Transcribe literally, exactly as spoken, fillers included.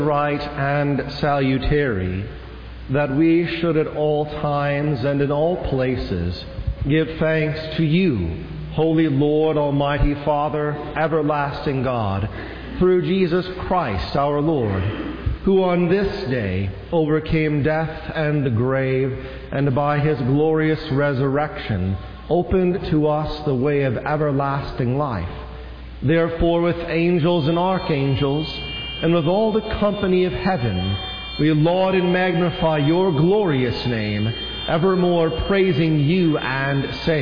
right and salutary that we should at all times and in all places give thanks to you, Holy Lord, Almighty Father, everlasting God, through Jesus Christ our Lord, who on this day overcame death and the grave, and by his glorious resurrection opened to us the way of everlasting life. Therefore, with angels and archangels, and with all the company of heaven, we laud and magnify your glorious name, evermore praising you and saying,